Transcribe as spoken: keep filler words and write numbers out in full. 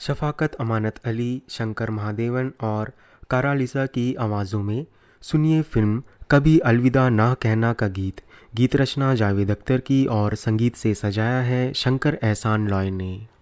शफ़ाकत अमानत अली, शंकर महादेवन और कारालिसा की आवाज़ों में सुनिए फिल्म कभी अलविदा ना कहना का गीत। गीत रचना जावेद अख्तर की और संगीत से सजाया है शंकर एहसान लॉय ने।